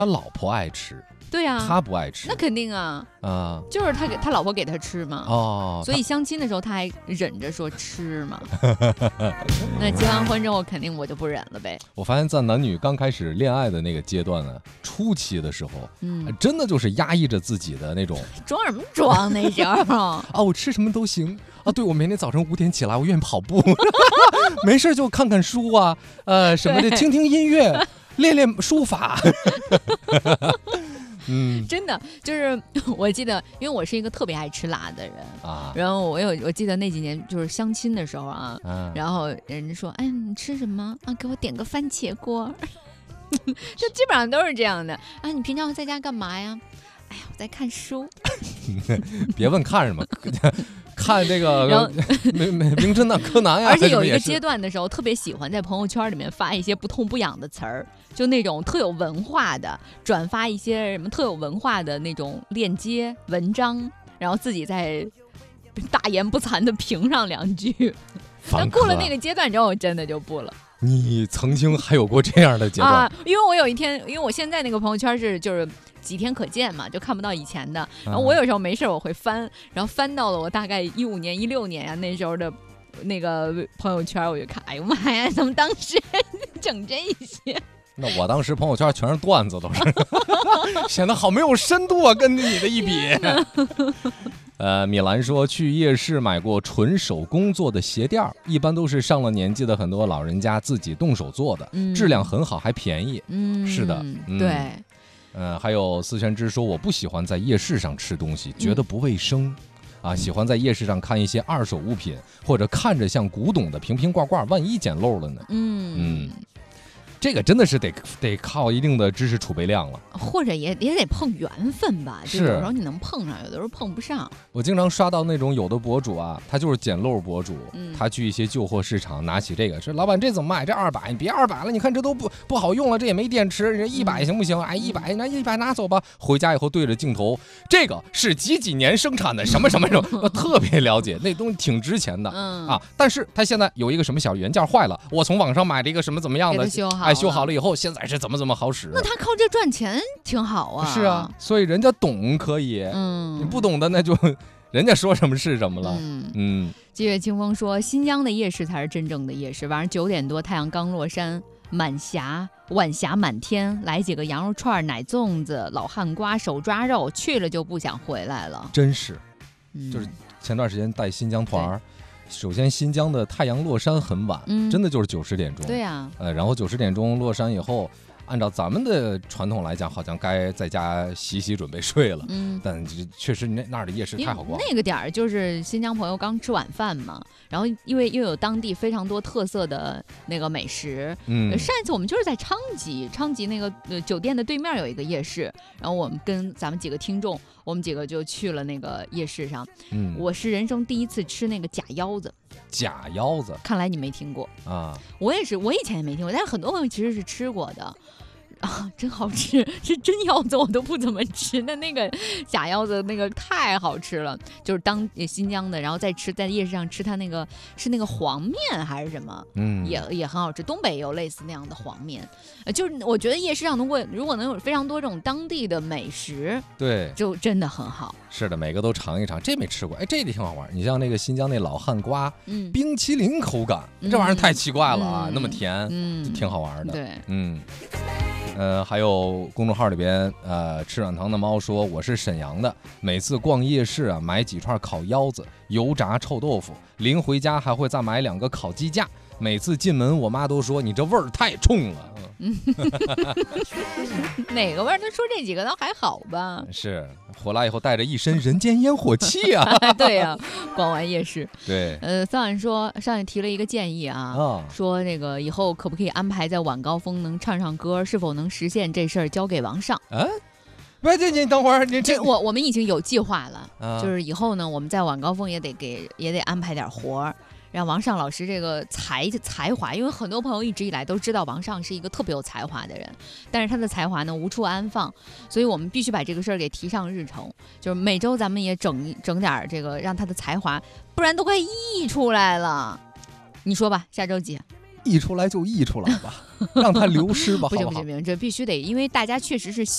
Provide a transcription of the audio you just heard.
他老婆爱吃， 对呀， 他不爱吃， 那肯定啊，就是他老婆给他吃嘛，所以相亲的时候他还忍着说吃嘛。那结完婚之后，肯定我就不忍了呗。 我发现，在男女刚开始恋爱的那个阶段呢，初期的时候，真的就是压抑着自己的那种， 装什么装那时候我吃什么都行啊，对，我每天早晨5点起来，我愿意跑步，没事就看看书啊，什么的，听听音乐。练练书法。 真的就是我记得，因为我是一个特别爱吃辣的人啊，然后我记得那几年就是相亲的时候啊，然后人家说，哎，你吃什么啊？给我点个番茄锅，就基本上都是这样的啊。你平常在家干嘛呀？哎呀，我在看书。 别问看什么。看这个名侦探柯南呀， 而且有一个阶段的时候，特别喜欢在朋友圈里面发一些不痛不痒的词儿，就那种特有文化的，转发一些什么特有文化的那种链接文章，然后自己再大言不惭的评上2句。但过了那个阶段之后，我真的就不了。 你曾经还有过这样的阶段啊？因为我有一天，因为我现在那个朋友圈就是几天可见嘛，就看不到以前的。然后我有时候没事我会翻，然后翻到了我大概15年、16年啊那时候的那个朋友圈，我就看，哎呦妈呀，怎么当时整这些？ 那我当时朋友圈全是段子，都是显得好没有深度啊，跟你的一比。米兰说去夜市买过纯手工做的鞋垫，一般都是上了年纪的很多老人家自己动手做的，质量很好，还便宜。是的， 对。 还有思璇之说，我不喜欢在夜市上吃东西，觉得不卫生。喜欢在夜市上看一些二手物品，或者看着像古董的瓶瓶罐罐，万一捡漏了呢？这个真的是得靠一定的知识储备量了， 或者也得碰缘分吧。就有时候你能碰上，有的时候碰不上。 我经常刷到那种有的博主啊，他就是捡漏博主，他去一些旧货市场拿起这个说，老板这怎么卖？这200，你别200了，你看这都不好用了，这也没电池，人100行不行？哎，100，那100拿走吧。回家以后对着镜头，这个是几年生产的什么什么什么，特别了解，那东西挺值钱的但是他现在有一个什么小元件坏了，我从网上买了一个什么怎么样的，修好了以后，现在是怎么好使？ 那他靠这赚钱挺好啊。 是啊，所以人家懂可以，你不懂的那就人家说什么是什么了。 霁月清风说，新疆的夜市才是真正的夜市，晚上9点多，太阳刚落山，晚霞满天，来几个羊肉串、奶粽子、老汉瓜、手抓肉，去了就不想回来了。 真是，就是前段时间带新疆团儿。首先，新疆的太阳落山很晚，真的就是90点钟。 对呀， 然后90点钟落山以后，按照咱们的传统来讲，好像该在家洗准备睡了。但确实那儿的夜市太好逛。 那个点儿就是新疆朋友刚吃晚饭嘛，然后因为又有当地非常多特色的那个美食。上一次我们就是在昌吉那个酒店的对面有一个夜市，然后我们跟咱们几个听众，我们几个就去了那个夜市上。我是人生第一次吃那个假腰子。 假腰子， 看来你没听过啊？我也是，我以前也没听过，但是很多朋友其实是吃过的。真好吃，是真腰子我都不怎么吃，那个假腰子那个太好吃了，就是新疆的，然后再吃在夜市上吃它那个是那个黄面还是什么，也很好吃。东北也有类似那样的黄面，就是我觉得夜市上如果能有非常多这种当地的美食， 对， 就真的很好。 是的，每个都尝一尝，这没吃过，哎，这挺好玩。你像那个新疆那老汉瓜，冰淇淋口感，这玩意儿太奇怪了啊，那么甜，挺好玩的。 对， 还有公众号里边，吃软糖的猫说，我是沈阳的，每次逛夜市啊，买几串烤腰子、油炸臭豆腐，临回家还会再买2个烤鸡架。每次进门，我妈都说你这味儿太冲了。 哪个味儿？他说这几个倒还好吧？ 是回来以后带着一身人间烟火气啊！ 对呀，逛完夜市。 对， 桑婉说上去提了一个建议啊，说那个以后可不可以安排在晚高峰能唱唱歌？是否能实现这事儿交给王上？ 不是，你等会儿， 我们已经有计划了，就是以后呢，我们在晚高峰也得安排点活儿。让王上老师这个才华，因为很多朋友一直以来都知道王上是一个特别有才华的人，但是他的才华呢无处安放，所以我们必须把这个事儿给提上日程，就是每周咱们也整点这个，让他的才华，不然都快溢出来了。你说吧，下周几？ 溢出来就溢出来吧，让他流失吧， 不行，这必须得，因为大家确实是